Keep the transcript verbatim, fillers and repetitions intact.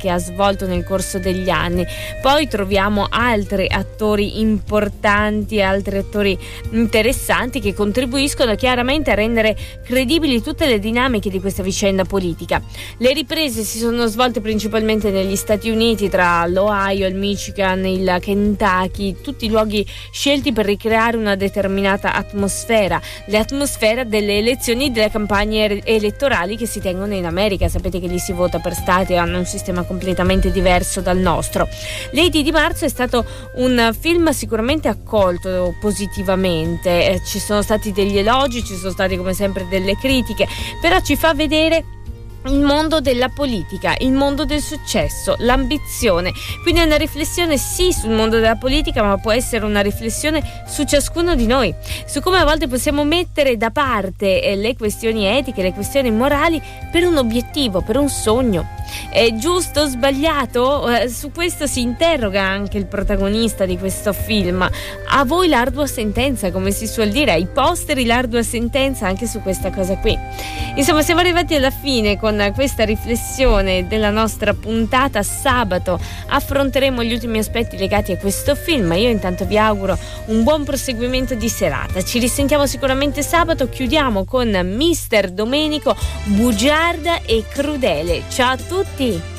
che ha svolto nel corso degli anni. Poi troviamo altri attori importanti, altri attori interessanti che contribuiscono chiaramente a rendere credibili tutte le dinamiche di questa vicenda politica. Le riprese si sono svolte principalmente negli Stati Uniti, tra l'Ohio, il Michigan, il Kentucky, tutti i luoghi scelti per ricreare una determinata atmosfera, l'atmosfera delle elezioni e delle campagne elettorali che si tengono in America. Sapete che lì si vota per stati, hanno un sistema completamente diverso dal nostro. Lady di marzo è stato un film sicuramente accolto positivamente, eh, ci sono stati degli elogi, ci sono stati come sempre delle critiche, però ci fa vedere il mondo della politica, il mondo del successo, l'ambizione. Quindi è una riflessione sì sul mondo della politica, ma può essere una riflessione su ciascuno di noi, su come a volte possiamo mettere da parte eh, le questioni etiche, le questioni morali per un obiettivo, per un sogno. È giusto o sbagliato? Eh, su questo si interroga anche il protagonista di questo film. A voi l'ardua sentenza, come si suol dire, ai posteri l'ardua sentenza anche su questa cosa qui. Insomma, siamo arrivati alla fine con questa riflessione della nostra puntata. Sabato affronteremo gli ultimi aspetti legati a questo film. Io intanto vi auguro un buon proseguimento di serata. Ci risentiamo sicuramente sabato. Chiudiamo con mister Domenico, bugiarda e crudele. Ciao a tutti.